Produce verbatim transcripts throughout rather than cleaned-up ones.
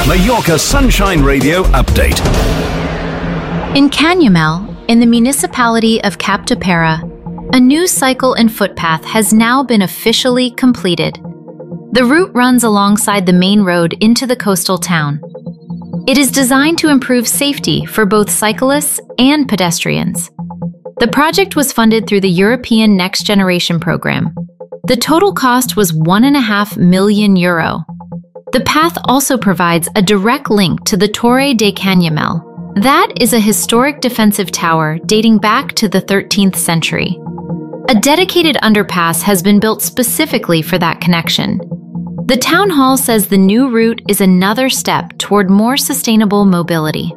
Mallorca Sunshine Radio update. In Canyamel, in the municipality of Capdepera, a new cycle and footpath has now been officially completed. The route runs alongside the main road into the coastal town. It is designed to improve safety for both cyclists and pedestrians. The project was funded through the European Next Generation program. The total cost was one and a half million euro. The path also provides a direct link to the Torre de Canyamel. That is a historic defensive tower dating back to the thirteenth century. A dedicated underpass has been built specifically for that connection. The town hall says the new route is another step toward more sustainable mobility.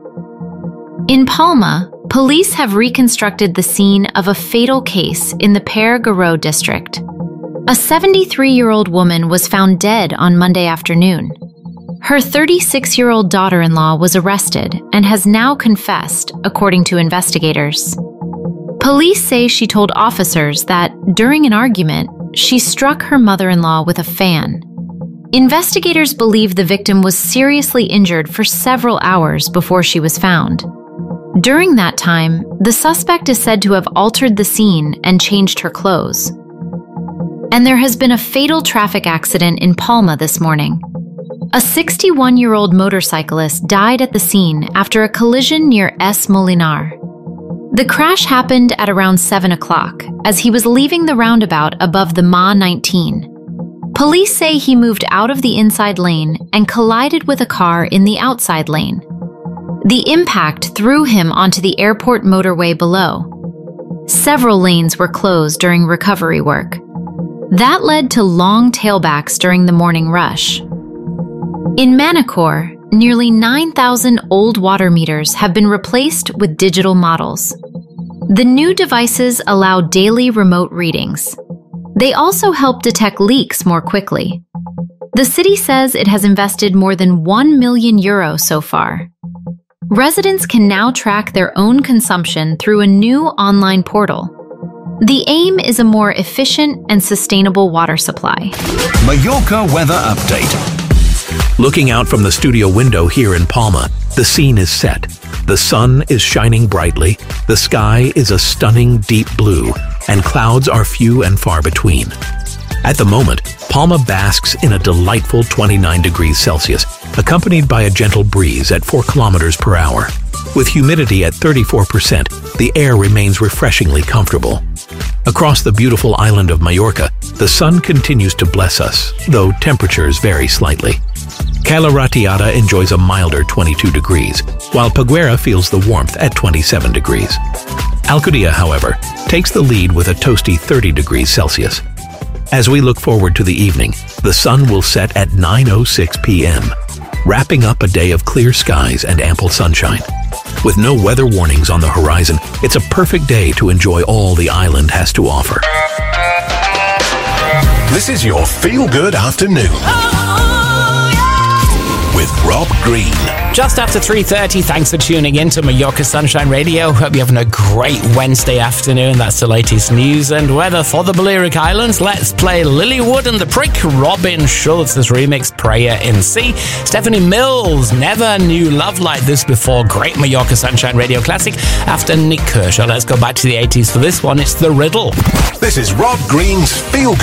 In Palma, police have reconstructed the scene of a fatal case in the Pere Garot district. A seventy-three-year-old woman was found dead on Monday afternoon. Her thirty-six-year-old daughter-in-law was arrested and has now confessed, according to investigators. Police say she told officers that, during an argument, she struck her mother-in-law with a fan. Investigators believe the victim was seriously injured for several hours before she was found. During that time, the suspect is said to have altered the scene and changed her clothes. And there has been a fatal traffic accident in Palma this morning. A sixty-one-year-old motorcyclist died at the scene after a collision near Es Molinar. The crash happened at around seven o'clock as he was leaving the roundabout above the M A nineteen. Police say he moved out of the inside lane and collided with a car in the outside lane. The impact threw him onto the airport motorway below. Several lanes were closed during recovery work. That led to long tailbacks during the morning rush. In Manacor, nearly nine thousand old water meters have been replaced with digital models. The new devices allow daily remote readings. They also help detect leaks more quickly. The city says it has invested more than one million euro so far. Residents can now track their own consumption through a new online portal. The aim is a more efficient and sustainable water supply. Mallorca weather update. Looking out from the studio window here in Palma, the scene is set. The sun is shining brightly, the sky is a stunning deep blue, and clouds are few and far between. At the moment, Palma basks in a delightful twenty-nine degrees Celsius, accompanied by a gentle breeze at four kilometers per hour. With humidity at thirty-four percent, the air remains refreshingly comfortable. Across the beautiful island of Mallorca, the sun continues to bless us, though temperatures vary slightly. Cala Ratiada enjoys a milder twenty-two degrees, while Peguera feels the warmth at twenty-seven degrees. Alcudia, however, takes the lead with a toasty thirty degrees Celsius. As we look forward to the evening, the sun will set at nine oh six p m, wrapping up a day of clear skies and ample sunshine. With no weather warnings on the horizon, it's a perfect day to enjoy all the island has to offer. This is your feel-good afternoon. With Rob Green. Just after three thirty, thanks for tuning in to Mallorca Sunshine Radio. Hope you're having a great Wednesday afternoon. That's the latest news and weather for the Balearic Islands. Let's play Lilywood and the Prick, Robin Schulz's remix, Prayer in C. Stephanie Mills, Never Knew Love Like This Before. Great Mallorca Sunshine Radio classic. After Nick Kershaw, let's go back to the eighties for this one. It's The Riddle. This is Rob Green's Feel Good